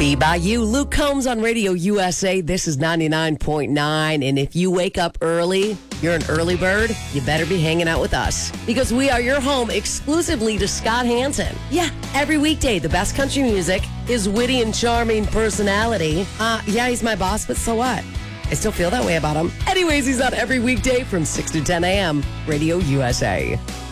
Me by You. Luke Combs on Radio USA. This is 99.9. And if you wake up early, you're an early bird, you better be hanging out with us. Because we are your home exclusively to Scott Hansen. Yeah, every weekday, the best country music, his witty and charming personality. Yeah, he's my boss, but so what? I still feel that way about him. Anyways, he's on every weekday from 6 to 10 a.m. Radio USA.